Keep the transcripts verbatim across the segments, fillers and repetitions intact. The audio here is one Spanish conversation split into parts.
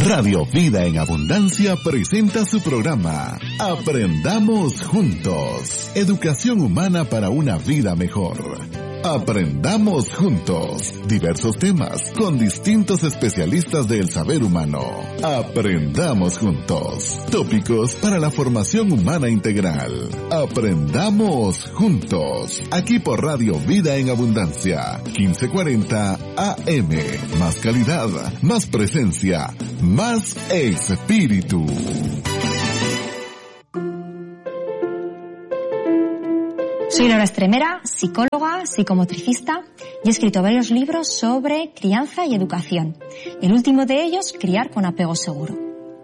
Radio Vida en Abundancia presenta su programa Aprendamos Juntos. Educación humana para una vida mejor. Aprendamos Juntos. Diversos temas con distintos especialistas del saber humano. Aprendamos Juntos. Tópicos para la formación humana integral. Aprendamos Juntos. Aquí por Radio Vida en Abundancia. quince cuarenta A M. Más calidad, más presencia, más espíritu. Soy Laura Estremera, psicóloga, psicomotricista, y he escrito varios libros sobre crianza y educación. El último de ellos, Criar con apego seguro.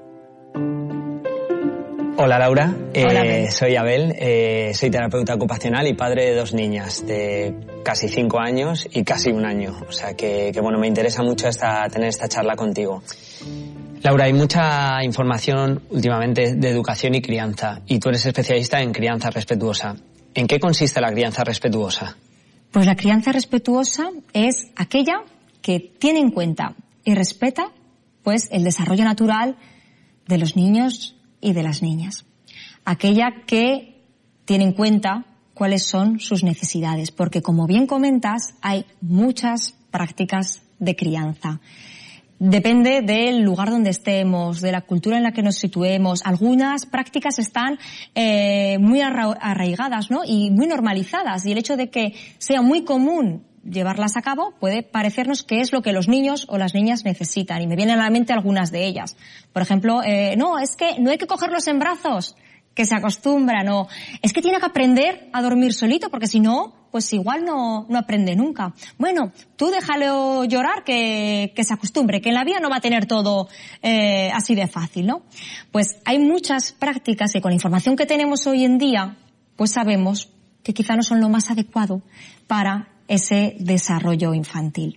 Hola Laura, Hola, eh, soy Abel, eh, soy terapeuta ocupacional y padre de dos niñas de casi cinco años y casi un año. O sea que, que bueno, me interesa mucho esta, tener esta charla contigo. Laura, hay mucha información últimamente de educación y crianza, y tú eres especialista en crianza respetuosa. ¿En qué consiste la crianza respetuosa? Pues la crianza respetuosa es aquella que tiene en cuenta y respeta pues el desarrollo natural de los niños y de las niñas. Aquella que tiene en cuenta cuáles son sus necesidades, porque como bien comentas, hay muchas prácticas de crianza. Depende del lugar donde estemos, de la cultura en la que nos situemos. Algunas prácticas están eh, muy arra- arraigadas, ¿no? Y muy normalizadas. Y el hecho de que sea muy común llevarlas a cabo puede parecernos que es lo que los niños o las niñas necesitan. Y me vienen a la mente algunas de ellas. Por ejemplo, eh, no, es que no hay que cogerlos en brazos, que se acostumbran. O es que tiene que aprender a dormir solito, porque si no, pues igual no, no aprende nunca. Bueno, tú déjalo llorar, que, que se acostumbre, que en la vida no va a tener todo eh, así de fácil, ¿no? Pues hay muchas prácticas que con la información que tenemos hoy en día, pues sabemos que quizá no son lo más adecuado para ese desarrollo infantil.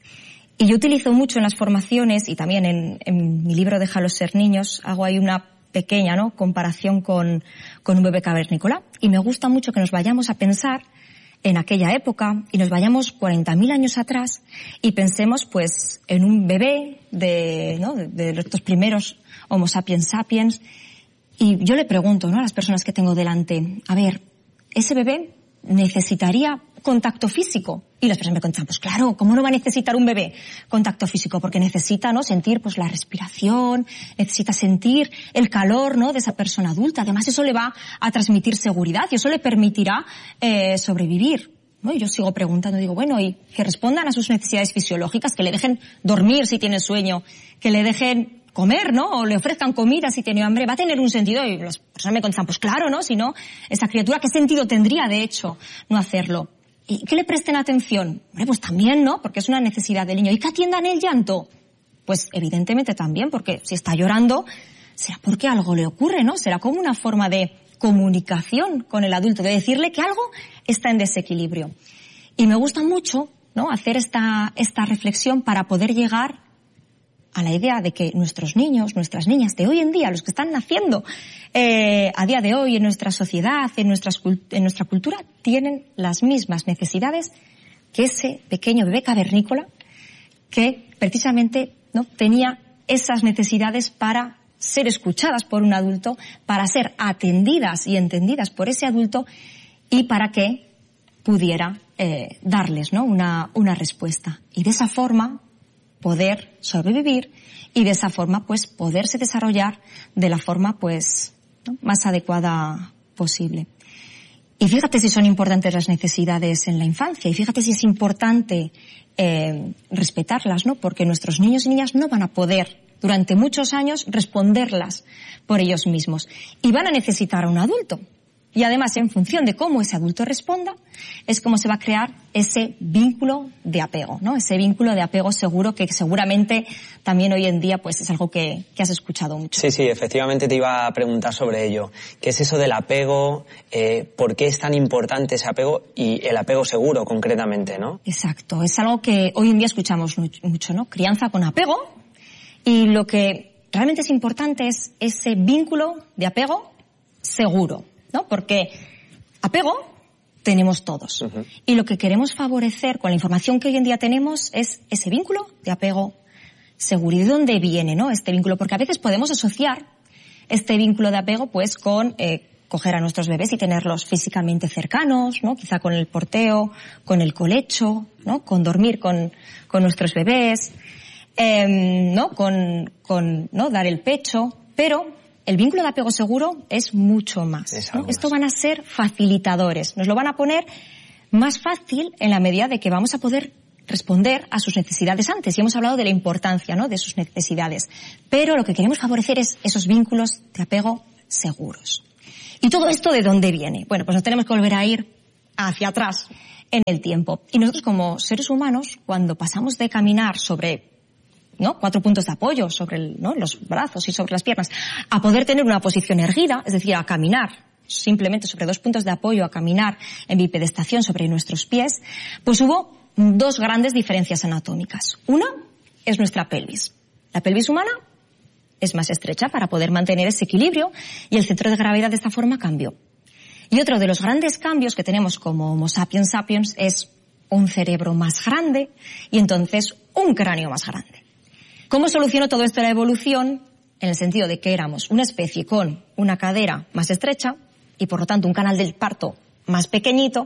Y yo utilizo mucho en las formaciones y también en, en mi libro Déjalos ser niños, hago ahí una pequeña, ¿no?, comparación con, con un bebé cavernícola. Y me gusta mucho que nos vayamos a pensar en aquella época y nos vayamos cuarenta mil años atrás y pensemos pues en un bebé de, ¿no?, de, de estos primeros Homo sapiens sapiens. Y yo le pregunto, ¿no?, a las personas que tengo delante, a ver, ¿ese bebé necesitaría contacto físico? Y las personas me contestan, pues claro, ¿cómo no va a necesitar un bebé contacto físico? Porque necesita, ¿no?, sentir pues la respiración, necesita sentir el calor, ¿no?, de esa persona adulta. Además, eso le va a transmitir seguridad y eso le permitirá eh, sobrevivir, ¿no? Y yo sigo preguntando, digo, bueno, y que respondan a sus necesidades fisiológicas, que le dejen dormir si tiene sueño, que le dejen comer, ¿no?, o le ofrezcan comida si tiene hambre, va a tener un sentido. Y las personas me contestan, pues claro, ¿no?, si no, esa criatura, ¿qué sentido tendría, de hecho, no hacerlo? ¿Y que le presten atención? Bueno, pues también, ¿no?, porque es una necesidad del niño. ¿Y que atiendan el llanto? Pues evidentemente también, porque si está llorando, será porque algo le ocurre, ¿no? Será como una forma de comunicación con el adulto, de decirle que algo está en desequilibrio. Y me gusta mucho, ¿no?, hacer esta, esta reflexión para poder llegar a la idea de que nuestros niños, nuestras niñas de hoy en día, los que están naciendo eh, a día de hoy en nuestra sociedad, en, nuestras, en nuestra cultura, tienen las mismas necesidades que ese pequeño bebé cavernícola que precisamente, ¿no?, tenía esas necesidades para ser escuchadas por un adulto, para ser atendidas y entendidas por ese adulto y para que pudiera eh, darles, ¿no?, una, una respuesta. Y de esa forma poder sobrevivir y de esa forma pues poderse desarrollar de la forma pues, ¿no?, más adecuada posible. Y fíjate si son importantes las necesidades en la infancia y fíjate si es importante eh, respetarlas, ¿no?, porque nuestros niños y niñas no van a poder durante muchos años responderlas por ellos mismos y van a necesitar a un adulto. Y además, en función de cómo ese adulto responda, es como se va a crear ese vínculo de apego, ¿no? Ese vínculo de apego seguro que seguramente también hoy en día pues es algo que, que has escuchado mucho. Sí, sí, efectivamente te iba a preguntar sobre ello. ¿Qué es eso del apego? Eh, ¿Por qué es tan importante ese apego y el apego seguro concretamente, no? Exacto, es algo que hoy en día escuchamos mucho, ¿no? Crianza con apego. Y lo que realmente es importante es ese vínculo de apego seguro, ¿no? Porque apego tenemos todos. Uh-huh. Y lo que queremos favorecer con la información que hoy en día tenemos es ese vínculo de apego seguro. ¿Y de dónde viene, no, este vínculo? Porque a veces podemos asociar este vínculo de apego pues con eh, coger a nuestros bebés y tenerlos físicamente cercanos, ¿no? Quizá con el porteo, con el colecho, ¿no? Con dormir con, con nuestros bebés, eh, ¿no? Con, con, ¿no? Dar el pecho, pero el vínculo de apego seguro es mucho más, ¿no? Más. Esto van a ser facilitadores, nos lo van a poner más fácil en la medida de que vamos a poder responder a sus necesidades antes. Y hemos hablado de la importancia, ¿no? de sus necesidades. Pero lo que queremos favorecer es esos vínculos de apego seguros. ¿Y todo esto de dónde viene? Bueno, pues nos tenemos que volver a ir hacia atrás en el tiempo. Y nosotros como seres humanos, cuando pasamos de caminar sobre, ¿no? cuatro puntos de apoyo, sobre el, ¿no? los brazos y sobre las piernas, a poder tener una posición erguida, es decir, a caminar simplemente sobre dos puntos de apoyo, a caminar en bipedestación sobre nuestros pies, pues hubo dos grandes diferencias anatómicas. Una es nuestra pelvis. La pelvis humana es más estrecha para poder mantener ese equilibrio y el centro de gravedad de esta forma cambió. Y otro de los grandes cambios que tenemos como Homo sapiens sapiens es un cerebro más grande y entonces un cráneo más grande. ¿Cómo solucionó todo esto la evolución? En el sentido de que éramos una especie con una cadera más estrecha y por lo tanto un canal del parto más pequeñito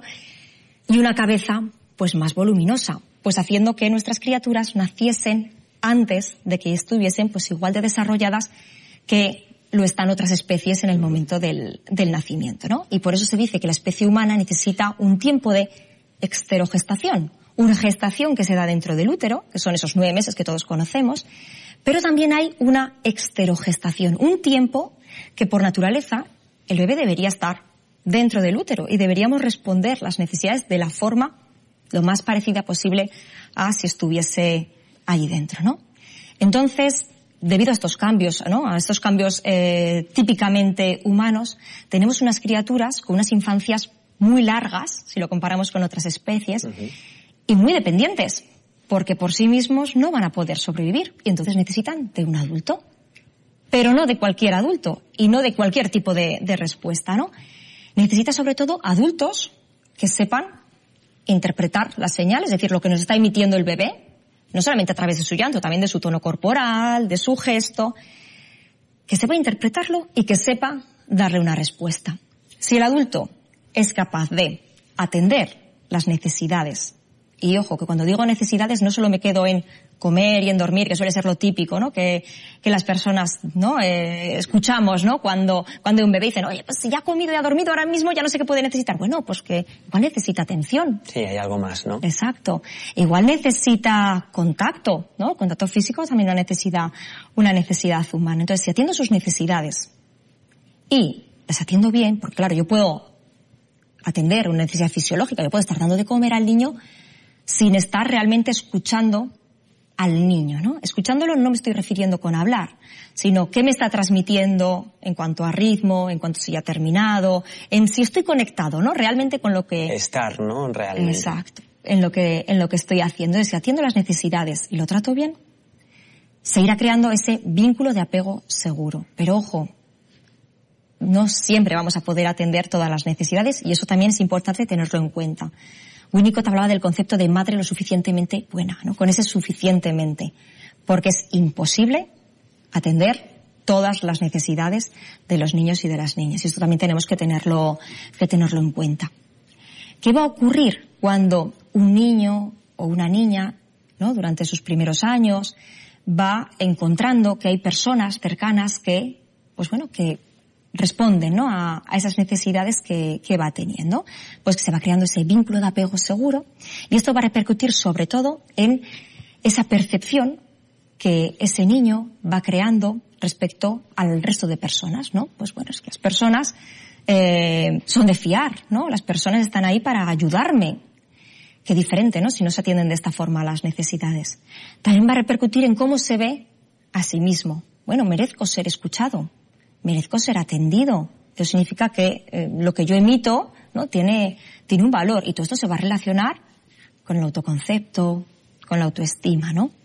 y una cabeza pues más voluminosa, pues haciendo que nuestras criaturas naciesen antes de que estuviesen pues igual de desarrolladas que lo están otras especies en el momento del, del nacimiento, ¿no? Y por eso se dice que la especie humana necesita un tiempo de exterogestación, una gestación que se da dentro del útero, que son esos nueve meses que todos conocemos, pero también hay una exterogestación, un tiempo que por naturaleza el bebé debería estar dentro del útero y deberíamos responder las necesidades de la forma lo más parecida posible a si estuviese allí dentro, ¿no? Entonces, debido a estos cambios, ¿no? A estos cambios eh, típicamente humanos, tenemos unas criaturas con unas infancias muy largas, si lo comparamos con otras especies, uh-huh. y muy dependientes, porque por sí mismos no van a poder sobrevivir y entonces necesitan de un adulto, pero no de cualquier adulto y no de cualquier tipo de, de respuesta, ¿no? Necesita sobre todo adultos que sepan interpretar las señales, es decir, lo que nos está emitiendo el bebé, no solamente a través de su llanto, también de su tono corporal, de su gesto, que sepa interpretarlo y que sepa darle una respuesta. Si el adulto es capaz de atender las necesidades, y ojo, que cuando digo necesidades no solo me quedo en comer y en dormir, que suele ser lo típico, ¿no? Que, que las personas, ¿no? Eh, escuchamos, ¿no? Cuando, cuando un bebé dice, oye, pues si ya ha comido y ha dormido, ahora mismo ya no sé qué puede necesitar. Bueno, pues que igual necesita atención. Sí, hay algo más, ¿no? Exacto. Igual necesita contacto, ¿no? Contacto físico también una necesidad, una necesidad humana. Entonces, si atiendo sus necesidades y las atiendo bien, porque claro, yo puedo atender una necesidad fisiológica, yo puedo estar dando de comer al niño sin estar realmente escuchando al niño, ¿no? Escuchándolo no me estoy refiriendo con hablar, sino qué me está transmitiendo en cuanto a ritmo, en cuanto si ya ha terminado, en si estoy conectado, ¿no? Realmente con lo que... Estar, ¿no? Realmente. Exacto. En lo que, en lo que estoy haciendo. Entonces, si atiendo las necesidades y lo trato bien, se irá creando ese vínculo de apego seguro. Pero ojo, no siempre vamos a poder atender todas las necesidades y eso también es importante tenerlo en cuenta. Winnicott hablaba del concepto de madre lo suficientemente buena, ¿no? Con ese suficientemente, porque es imposible atender todas las necesidades de los niños y de las niñas. Y esto también tenemos que tenerlo, que tenerlo en cuenta. ¿Qué va a ocurrir cuando un niño o una niña, ¿no? Durante sus primeros años va encontrando que hay personas cercanas que, pues bueno, que responden, ¿no? a, a esas necesidades que, que va teniendo? Pues que se va creando ese vínculo de apego seguro y esto va a repercutir sobre todo en esa percepción que ese niño va creando respecto al resto de personas, ¿no? Pues bueno, es que las personas eh, son de fiar, ¿no? Las personas están ahí para ayudarme. Qué diferente, ¿no? Si no se atienden de esta forma las necesidades. También va a repercutir en cómo se ve a sí mismo. Bueno, merezco ser escuchado. Merezco ser atendido. Eso significa que eh, lo que yo emito, ¿no? tiene, tiene un valor y todo esto se va a relacionar con el autoconcepto, con la autoestima, ¿no?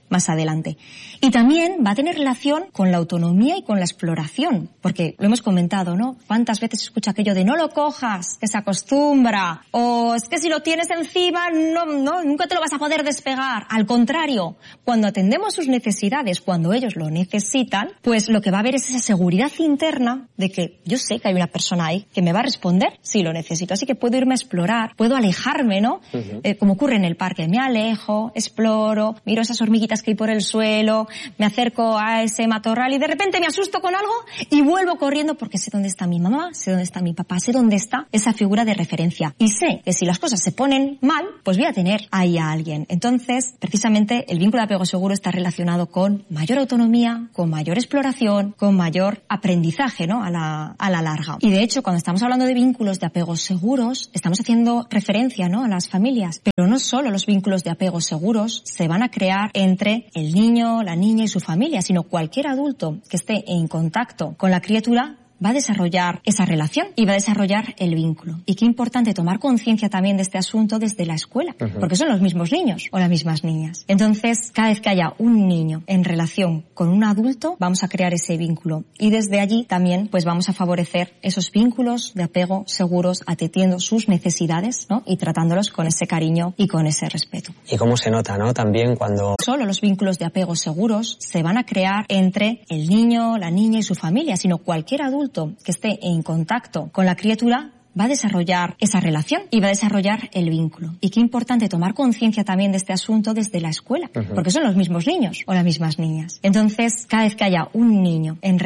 más adelante. Y también va a tener relación con la autonomía y con la exploración, porque lo hemos comentado, ¿no? ¿Cuántas veces se escucha aquello de no lo cojas, que se acostumbra? O es que si lo tienes encima, no, no, nunca te lo vas a poder despegar. Al contrario, cuando atendemos sus necesidades, cuando ellos lo necesitan, pues lo que va a haber es esa seguridad interna de que yo sé que hay una persona ahí que me va a responder si lo necesito. Así que puedo irme a explorar, puedo alejarme, ¿no? Uh-huh. Eh, como ocurre en el parque. Me alejo, exploro, miro esas hormiguitas que hay por el suelo, me acerco a ese matorral y de repente me asusto con algo y vuelvo corriendo porque sé dónde está mi mamá, sé dónde está mi papá, sé dónde está esa figura de referencia. Y sé que si las cosas se ponen mal, pues voy a tener ahí a alguien. Entonces, precisamente, el vínculo de apego seguro está relacionado con mayor autonomía, con mayor exploración, con mayor aprendizaje, ¿no? A la, a la larga. Y de hecho, cuando estamos hablando de vínculos de apego seguros, estamos haciendo referencia, ¿no? A las familias. Pero no solo los vínculos de apego seguros se van a crear entre el niño, la niña y su familia, sino cualquier adulto que esté en contacto con la criatura va a desarrollar esa relación y va a desarrollar el vínculo. Y qué importante tomar conciencia también de este asunto desde la escuela, uh-huh. porque son los mismos niños o las mismas niñas. Entonces, cada vez que haya un niño en relación con un adulto, vamos a crear ese vínculo. Y desde allí también, pues vamos a favorecer esos vínculos de apego seguros, atendiendo sus necesidades, ¿no? Y tratándolos con ese cariño y con ese respeto. Y cómo se nota, ¿no? También cuando... Solo los vínculos de apego seguros se van a crear entre el niño, la niña y su familia, sino cualquier adulto que esté en contacto con la criatura va a desarrollar esa relación y va a desarrollar el vínculo. Y qué importante tomar conciencia también de este asunto desde la escuela, uh-huh. porque son los mismos niños o las mismas niñas. Entonces, cada vez que haya un niño en